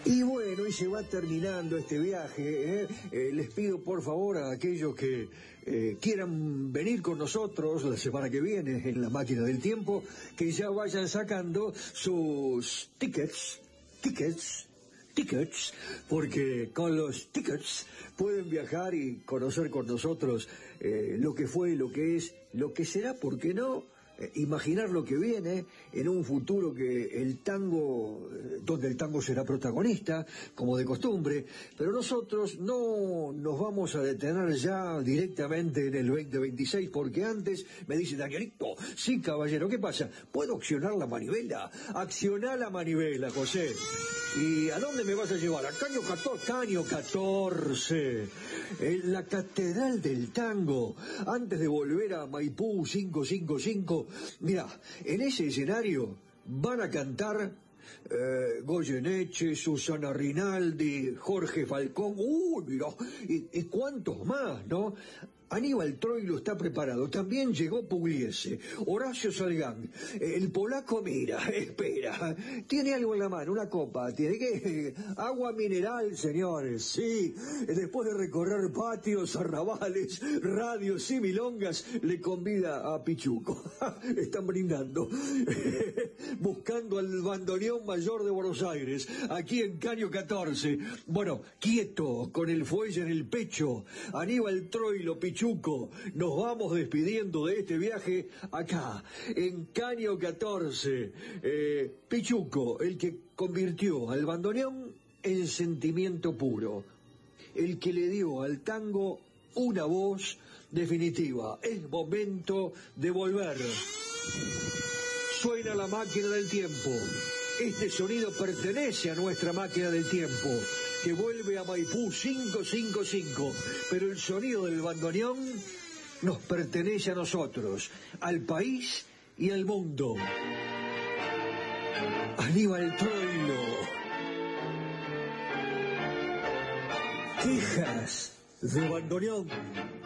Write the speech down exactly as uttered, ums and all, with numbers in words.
Y bueno, y se va terminando este viaje. ¿eh? Eh, les pido por favor a aquellos que eh, quieran venir con nosotros la semana que viene en la máquina del tiempo, que ya vayan sacando sus tickets, tickets, tickets, porque con los tickets pueden viajar y conocer con nosotros eh, lo que fue, lo que es, lo que será, ¿por qué no? Imaginar lo que viene en un futuro que el tango, donde el tango será protagonista, como de costumbre, pero nosotros no nos vamos a detener ya directamente en el veinte veintiséis, porque antes me dice Danielito, sí caballero, ¿qué pasa? ¿Puedo accionar la manivela? Accioná la manivela, José. ¿Y a dónde me vas a llevar? A Caño catorce, Caño catorce, en la Catedral del Tango, antes de volver a Maipú quinientos cincuenta y cinco. Mirá, en ese escenario van a cantar eh, Goyeneche, Susana Rinaldi, Jorge Falcón, uy, mirá, y, y cuántos más, ¿no? Aníbal Troilo está preparado, también llegó Pugliese, Horacio Salgán, el polaco mira, espera, tiene algo en la mano, una copa, tiene que, agua mineral, señores, sí, después de recorrer patios, arrabales, radios y milongas, le convida a Pichuco, están brindando, buscando al bandoneón mayor de Buenos Aires, aquí en Caño catorce, bueno, quieto, con el fuelle en el pecho, Aníbal Troilo, Pichuco, nos vamos despidiendo de este viaje acá, en Caño catorce. Eh, Pichuco, el que convirtió al bandoneón en sentimiento puro, el que le dio al tango una voz definitiva. Es momento de volver. Suena la máquina del tiempo. Este sonido pertenece a nuestra máquina del tiempo, que vuelve a Maipú quinientos cincuenta y cinco, pero el sonido del bandoneón nos pertenece a nosotros, al país y al mundo. Aníbal Troilo. Quejas de bandoneón.